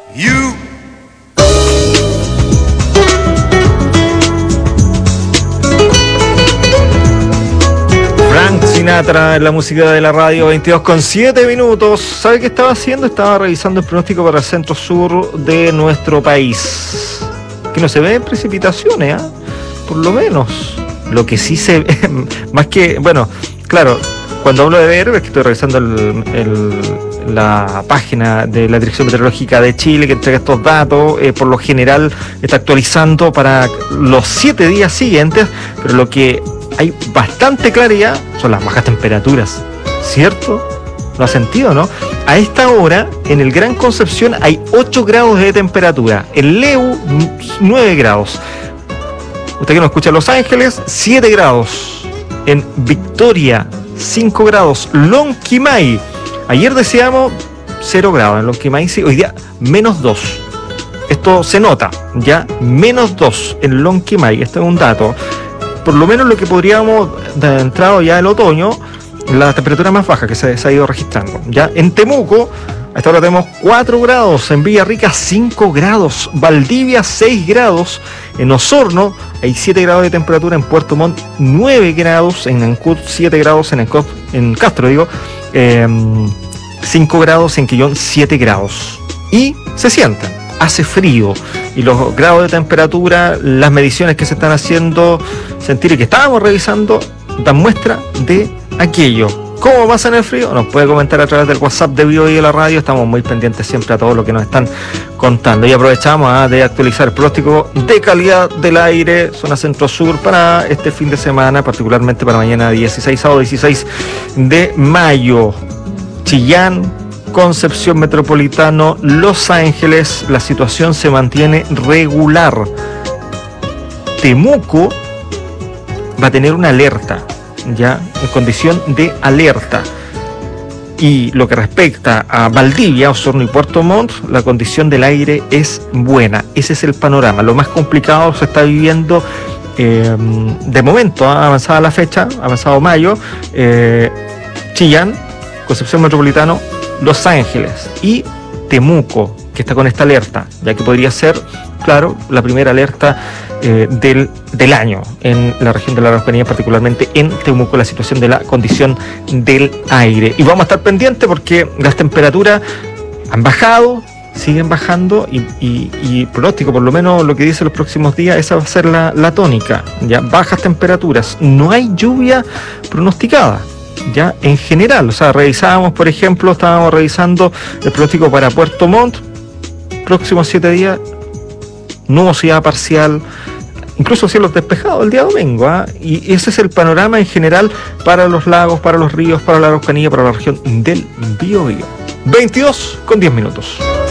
Frank Sinatra en la música de la radio, 22:07. ¿Sabe qué estaba haciendo? Estaba revisando el pronóstico para el centro sur de nuestro país. Que no se ven precipitaciones, ¿eh? Por lo menos. Lo que sí se ve, más que, bueno, claro, cuando hablo de ver, es que estoy revisando la página de la Dirección Meteorológica de Chile que entrega estos datos. Por lo general está actualizando para los 7 días siguientes, pero lo que hay bastante claridad son las bajas temperaturas, ¿cierto? ¿Lo ha sentido, no? A esta hora, en el Gran Concepción hay 8 grados de temperatura, en Leu 9 grados. Usted que nos escucha en Los Ángeles, 7 grados. En Victoria, 5 grados. Lonquimay, ayer decíamos 0 grados en Lonquimay, sí, hoy día menos 2. Esto se nota, ya, menos 2 en Lonquimay, este es un dato. Por lo menos lo que podríamos, de entrado ya el otoño, la temperatura más baja que se ha ido registrando. Ya en Temuco, a esta hora tenemos 4 grados, en Villarrica 5 grados, Valdivia 6 grados, en Osorno hay 7 grados de temperatura, en Puerto Montt 9 grados, en Ancud 7 grados, en Castro 5 grados, en Quillón 7 grados. Y se sienten, hace frío, y los grados de temperatura, las mediciones que se están haciendo sentir y que estábamos revisando, dan muestra de aquello. ¿Cómo pasa en el frío? Nos puede comentar a través del WhatsApp de Vivo y de la radio. Estamos muy pendientes siempre a todo lo que nos están contando. Y aprovechamos de actualizar el pronóstico de calidad del aire, zona centro-sur, para este fin de semana, particularmente para mañana 16, sábado 16 de mayo. Chillán, Concepción Metropolitano, Los Ángeles, la situación se mantiene regular. Temuco va a tener una alerta, ya en condición de alerta. Y lo que respecta a Valdivia, Osorno y Puerto Montt, la condición del aire es buena. Ese es el panorama. Lo más complicado se está viviendo de momento, avanzada la fecha, avanzado mayo, Chillán, Concepción Metropolitano, Los Ángeles y Temuco, que está con esta alerta, ya que podría ser, claro, la primera alerta del año en la región de la Araucanía, particularmente en Temuco, la situación de la condición del aire. Y vamos a estar pendientes porque las temperaturas han bajado, siguen bajando y pronóstico, por lo menos lo que dice los próximos días, esa va a ser la tónica, ya, bajas temperaturas, no hay lluvia pronosticada. Ya en general, o sea, estábamos revisando el pronóstico para Puerto Montt, próximos 7 días, nubosidad parcial, incluso cielos despejados el día domingo, y ese es el panorama en general para los lagos, para los ríos, para la Araucanía, para la región del Biobío. 22:10.